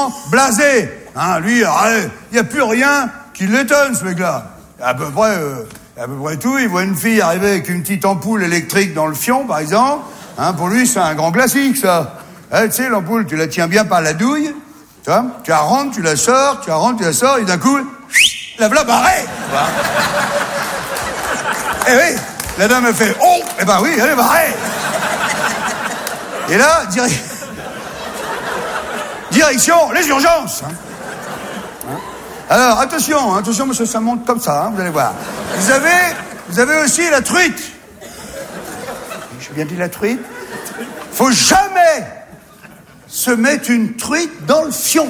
complètement blasé. Hein, lui, il n'y a plus rien qui l'étonne, ce mec-là. À peu près tout. Il voit une fille arriver avec une petite ampoule électrique dans le fion, par exemple. Hein, pour lui, c'est un grand classique, ça. Tu sais, l'ampoule, tu la tiens bien par la douille. Tu vois, tu la rentres, tu la sors, et d'un coup, la voilà barrée. Eh oui, la dame elle fait, oh, eh ben oui, elle est barrée. Et là, direction les urgences. Alors, attention, monsieur, ça monte comme ça, vous allez voir. Vous avez aussi la truite. J'ai bien dit la truite. Faut jamais se mettre une truite dans le fion.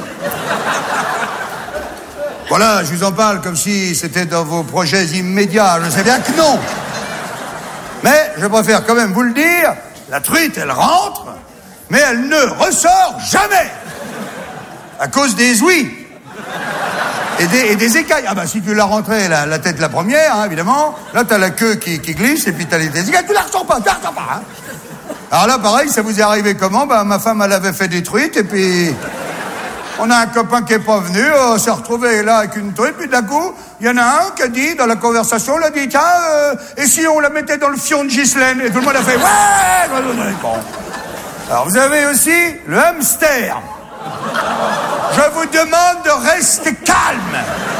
Voilà, je vous en parle comme si c'était dans vos projets immédiats. Je sais bien que non. Mais je préfère quand même vous le dire, la truite, elle rentre, mais elle ne ressort jamais. À cause des ouïes. Et des écailles. Ah bah si tu l'as rentrée la tête la première, hein, évidemment, là t'as la queue qui glisse et puis t'as les écailles, tu la ressors pas, hein. Alors là pareil, ça vous est arrivé comment? Bah ma femme elle avait fait des truites et puis on a un copain qui est pas venu, on s'est retrouvé là avec une truite, puis d'un coup, il y en a un qui a dit dans la conversation, il a dit tiens, et si on la mettait dans le fion de Ghislaine? Et tout le monde a fait ouais. Bon. Alors vous avez aussi le hamster. Je vous demande de rester calme.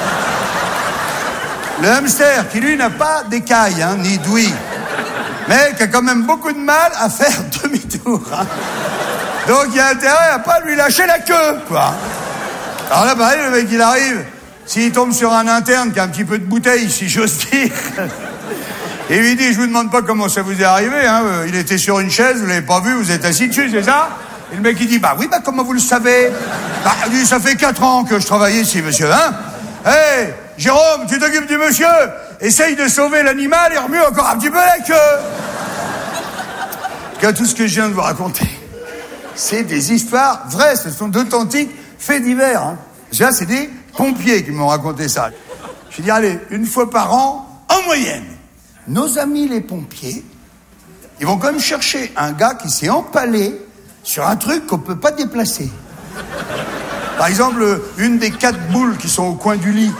Le hamster, qui lui n'a pas d'écailles, hein, ni d'ouïe, mais qui a quand même beaucoup de mal à faire demi-tour. Hein. Donc il y a intérêt à pas lui lâcher la queue, quoi. Alors là, pareil, le mec, il arrive, s'il tombe sur un interne qui a un petit peu de bouteille, si j'ose dire, et lui dit, je vous demande pas comment ça vous est arrivé, hein, il était sur une chaise, vous l'avez pas vu, vous êtes assis dessus, c'est ça? Et le mec, il dit, bah oui, bah comment vous le savez? Bah, lui, ça fait 4 ans que je travaille ici, monsieur, hein? Hé, Jérôme, tu t'occupes du monsieur, essaye de sauver l'animal et remue encore un petit peu la queue. En tout cas, tout ce que je viens de vous raconter, c'est des histoires vraies, ce sont d'authentiques faits divers. Hein. Déjà, c'est des pompiers qui m'ont raconté ça. Je dis, allez, une fois par an, en moyenne, nos amis les pompiers, ils vont quand même chercher un gars qui s'est empalé sur un truc qu'on peut pas déplacer. Par exemple, une des 4 boules qui sont au coin du lit.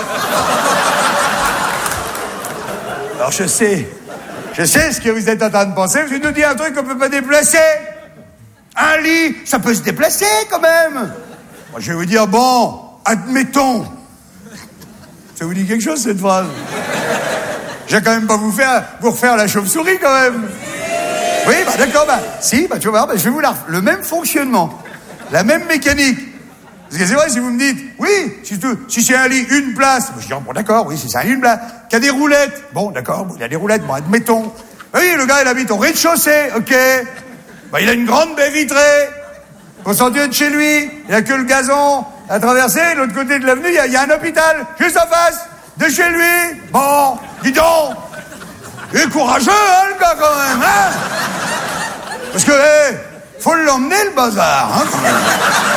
Alors je sais ce que vous êtes en train de penser, je nous dis un truc qu'on peut pas déplacer. Un lit, ça peut se déplacer quand même. Moi, je vais vous dire, bon, admettons. Ça vous dit quelque chose, cette phrase? Je vais quand même pas vous refaire la chauve-souris, quand même. Oui, bah d'accord, bah, si, bah tu vas voir, bah, je vais vous le même fonctionnement, la même mécanique. Parce que c'est vrai, si vous me dites, oui, si c'est un lit, une place, bah, je dis, bon d'accord, oui, si c'est un lit, une place, qu'il y a des roulettes, bon d'accord, bon, il y a des roulettes, bon, admettons. Oui, le gars, il habite au rez-de-chaussée, ok. Bah, il a une grande baie vitrée, au centre de chez lui, il n'y a que le gazon à traverser, de l'autre côté de l'avenue, il y a un hôpital, juste en face de chez lui. Bon, dis donc, il est courageux, hein, le gars, quand même, hein. Parce que, faut l'emmener, le bazar, hein, quand même.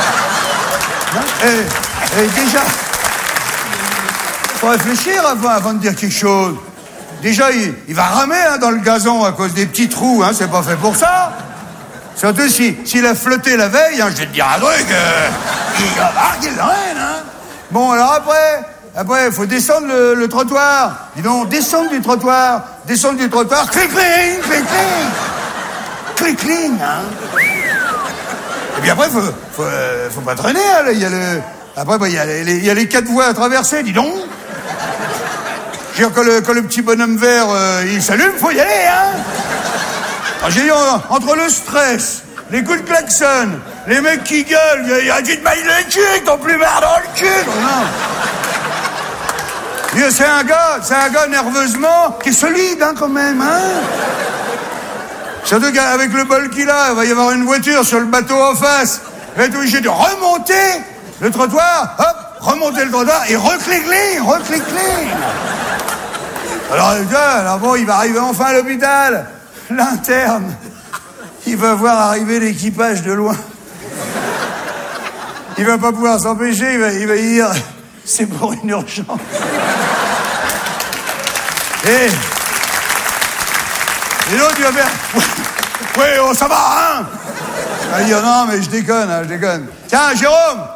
Et déjà, faut réfléchir avant de dire quelque chose. Déjà, il va ramer, hein, dans le gazon à cause des petits trous, hein, c'est pas fait pour ça. Surtout s'il a flotté la veille, hein, je vais te dire un truc, il va marquer le rêve, hein. Bon, alors après, il faut descendre le trottoir. Dis donc, descendre du trottoir, clic-cling, clic-cling, hein. Et puis après, faut pas traîner, hein, là, il y a les 4 voies à traverser, dis donc. Je veux dire, quand le petit bonhomme vert, il s'allume, faut y aller, hein. Alors, j'ai dit, entre le stress, les coups de klaxon, les mecs qui gueulent, il y a du maille le cul, ton plumard dans le cul. Non. C'est un gars nerveusement qui est solide, hein, quand même, hein. Surtout qu'avec le bol qu'il a, il va y avoir une voiture sur le bateau en face. Il va être obligé de remonter le trottoir, hop, remonter le trottoir et reclic-cling. Alors le gars, bon, il va arriver enfin à l'hôpital. L'interne, il va voir arriver l'équipage de loin. Il va pas pouvoir s'empêcher, il va dire, c'est pour une urgence. Et l'autre, il va faire, oui, oh, ça va, hein. Il va dire, non, mais je déconne. Tiens, Jérôme,